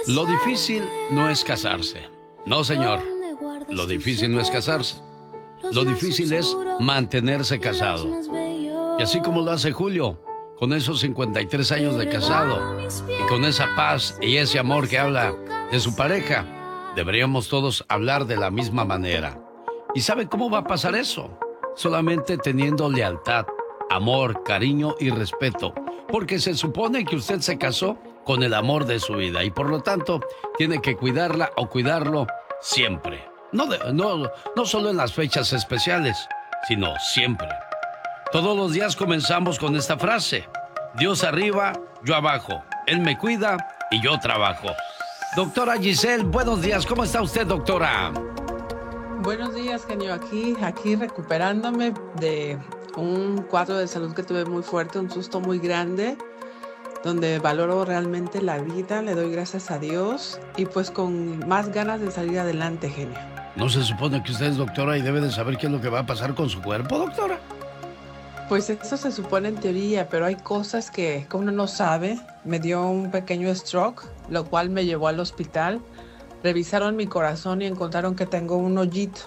Lo difícil no es casarse. No, señor. Lo difícil no es casarse. Lo difícil es mantenerse casado. Y así como lo hace Julio, con esos 53 años de casado, y con esa paz y ese amor que habla de su pareja, deberíamos todos hablar de la misma manera. ¿Y sabe cómo va a pasar eso? Solamente teniendo lealtad, amor, cariño y respeto. Porque se supone que usted se casó con el amor de su vida y por lo tanto tiene que cuidarla o cuidarlo siempre. No solo en las fechas especiales, sino siempre. Todos los días comenzamos con esta frase: Dios arriba, yo abajo. Él me cuida y yo trabajo. Doctora Giselle, buenos días. ¿Cómo está usted, doctora? Buenos días, genio. Aquí recuperándome de un cuadro de salud que tuve muy fuerte, un susto muy grande, donde valoro realmente la vida, le doy gracias a Dios y pues con más ganas de salir adelante, genio. ¿No se supone que usted es doctora y debe de saber qué es lo que va a pasar con su cuerpo, doctora? Pues eso se supone en teoría, pero hay cosas que uno no sabe. Me dio un pequeño stroke, lo cual me llevó al hospital. Revisaron mi corazón y encontraron que tengo un hoyito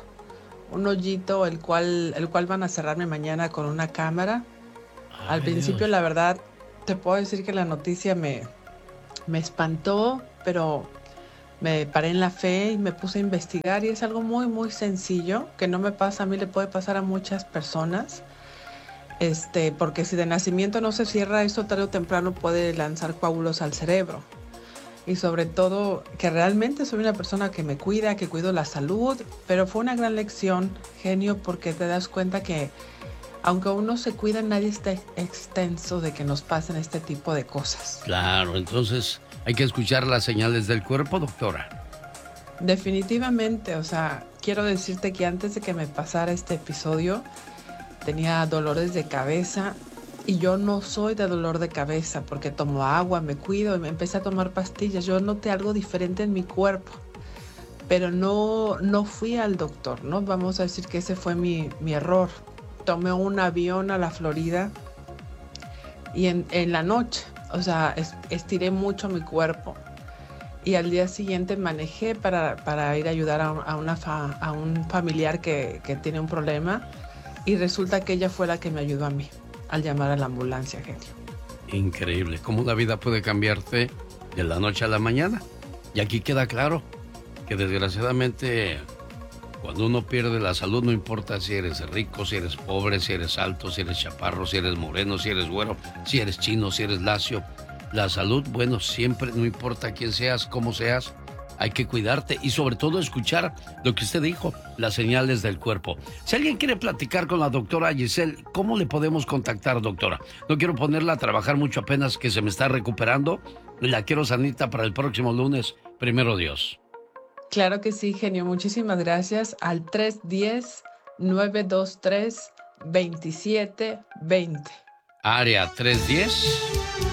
el cual van a cerrarme mañana con una cámara. Ay, Al principio, Dios. la verdad, te puedo decir que la noticia me espantó, pero me paré en la fe y me puse a investigar y es algo muy, muy sencillo, que no me pasa a mí, le puede pasar a muchas personas. Porque si de nacimiento no se cierra, eso tarde o temprano puede lanzar coágulos al cerebro. Y sobre todo que realmente soy una persona que me cuida, que cuido la salud, pero fue una gran lección, genio, porque te das cuenta que aunque uno se cuida, nadie está extenso de que nos pasen este tipo de cosas. Claro, entonces hay que escuchar las señales del cuerpo, doctora. Definitivamente, o sea, quiero decirte que antes de que me pasara este episodio, tenía dolores de cabeza. Y yo no soy de dolor de cabeza porque tomo agua, me cuido y me empecé a tomar pastillas. Yo noté algo diferente en mi cuerpo, pero no fui al doctor, ¿no? Vamos a decir que ese fue mi error. Tomé un avión a la Florida y en la noche, o sea, estiré mucho mi cuerpo y al día siguiente manejé para ir a ayudar a un familiar que tiene un problema y resulta que ella fue la que me ayudó a mí al llamar a la ambulancia, genio. Increíble, cómo la vida puede cambiarte de la noche a la mañana. Y aquí queda claro que desgraciadamente cuando uno pierde la salud, no importa si eres rico, si eres pobre, si eres alto, si eres chaparro, si eres moreno, si eres güero, si eres chino, si eres lacio. La salud, bueno, siempre, no importa quién seas, cómo seas, hay que cuidarte y sobre todo escuchar lo que usted dijo, las señales del cuerpo. Si alguien quiere platicar con la doctora Giselle, ¿cómo le podemos contactar, doctora? No quiero ponerla a trabajar mucho, apenas que se me está recuperando. La quiero sanita para el próximo lunes, primero Dios. Claro que sí, genio. Muchísimas gracias al 310-923-2720. Área 310.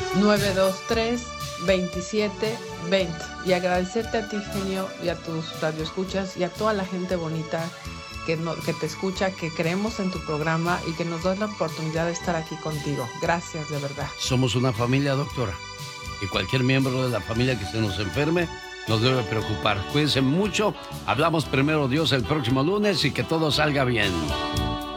923-2720. Y agradecerte a ti, genio, y a tus radioescuchas y a toda la gente bonita que te escucha, que creemos en tu programa y que nos das la oportunidad de estar aquí contigo. Gracias, de verdad. Somos una familia, doctora. Y cualquier miembro de la familia que se nos enferme nos debe preocupar. Cuídense mucho. Hablamos primero Dios el próximo lunes y que todo salga bien.